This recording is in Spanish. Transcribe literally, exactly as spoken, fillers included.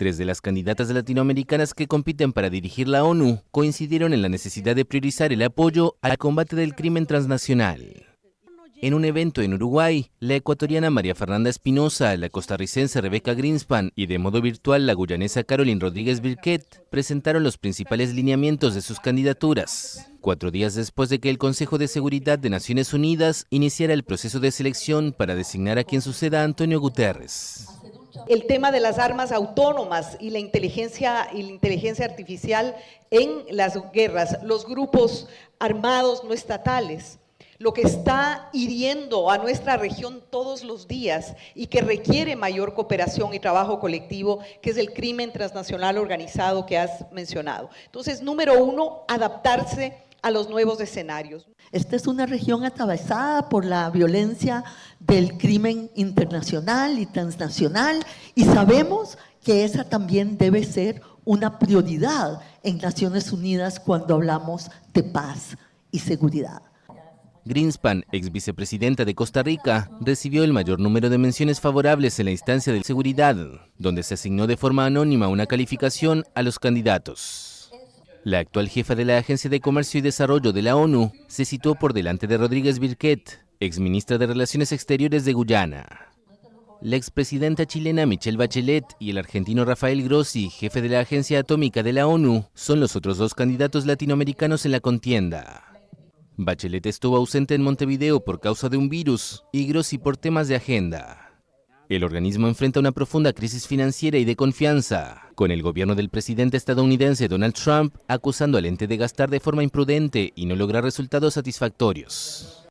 Tres de las candidatas latinoamericanas que compiten para dirigir la ONU coincidieron en la necesidad de priorizar el apoyo al combate del crimen transnacional. En un evento en Uruguay, la ecuatoriana María Fernanda Espinosa, la costarricense Rebeca Greenspan y de modo virtual la guyanesa Caroline Rodríguez Birquet presentaron los principales lineamientos de sus candidaturas, cuatro días después de que el Consejo de Seguridad de Naciones Unidas iniciara el proceso de selección para designar a quien suceda a Antonio Guterres. El tema de las armas autónomas y la inteligencia y la inteligencia artificial en las guerras, los grupos armados no estatales, lo que está hiriendo a nuestra región todos los días y que requiere mayor cooperación y trabajo colectivo, que es el crimen transnacional organizado que has mencionado. Entonces, número uno, adaptarse a los nuevos escenarios. Esta es una región atravesada por la violencia del crimen internacional y transnacional y sabemos que esa también debe ser una prioridad en Naciones Unidas cuando hablamos de paz y seguridad. Greenspan, ex vicepresidenta de Costa Rica, recibió el mayor número de menciones favorables en la instancia de seguridad, donde se asignó de forma anónima una calificación a los candidatos. La actual jefa de la Agencia de Comercio y Desarrollo de la ONU se situó por delante de Rodríguez Birquet, ex ministra de Relaciones Exteriores de Guyana. La expresidenta chilena Michelle Bachelet y el argentino Rafael Grossi, jefe de la Agencia Atómica de la ONU, son los otros dos candidatos latinoamericanos en la contienda. Bachelet estuvo ausente en Montevideo por causa de un virus y Grossi por temas de agenda. El organismo enfrenta una profunda crisis financiera y de confianza, con el gobierno del presidente estadounidense Donald Trump acusando al ente de gastar de forma imprudente y no lograr resultados satisfactorios.